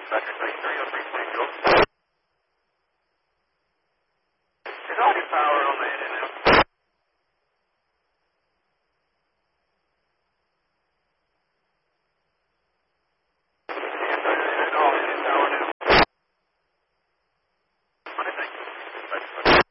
Vector 3303 Central. Is all your power on the